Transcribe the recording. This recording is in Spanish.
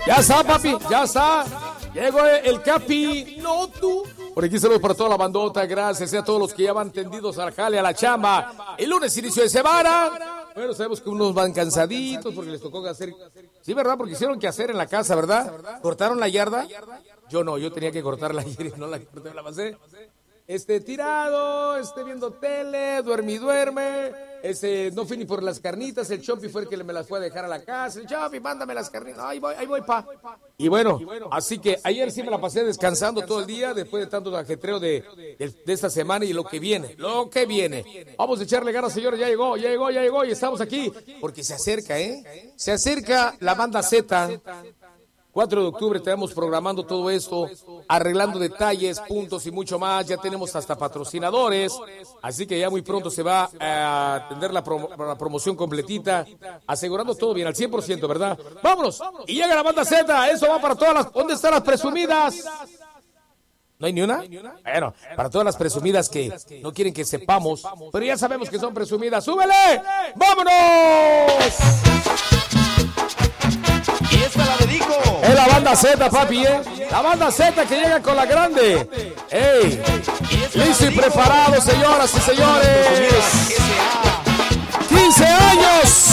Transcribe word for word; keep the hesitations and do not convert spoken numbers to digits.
Ya está, papi, ya está. Llegó el Capi. No tú. Por aquí saludos para toda la bandota. Gracias a todos los que ya van tendidos al jale, a la chamba. El lunes inicio de semana. Bueno, sabemos que unos van cansaditos porque les tocó hacer. Sí, ¿verdad? Porque hicieron que hacer en la casa, ¿verdad? ¿Cortaron la yarda? Yo no, yo tenía que cortar la yarda y no la corté, la pasé. Este, tirado, este, viendo tele, duerme y duerme. Ese, no fui ni por las carnitas, el Chopi fue el que me las fue a dejar a la casa. El Chopi, mándame las carnitas. Ahí voy, ahí voy, pa. Y bueno, así que ayer sí me la pasé descansando todo el día, después de tanto ajetreo de, de, de esta semana y lo que viene, lo que viene. Vamos a echarle ganas, señores, ya llegó, ya llegó, ya llegó y estamos aquí. Porque se acerca, ¿eh? Se acerca la banda Z. cuatro de octubre tenemos programando todo esto, arreglando detalles, puntos y mucho más. Ya tenemos hasta patrocinadores, así que ya muy pronto se va a atender la, prom la promoción completita, asegurando todo bien al cien por ciento, ¿verdad? ¡Vámonos! Y llega la banda Z, eso va para todas las... ¿Dónde están las presumidas? ¿No hay ni una? Bueno, para todas las presumidas que no quieren que sepamos, pero ya sabemos que son presumidas. ¡Súbele! ¡Vámonos! Y esta la dedico. Es la banda Z, papi, ¿eh? La banda Z que llega con la grande. ¡Ey! Listo y preparado, señoras y señores. quince años.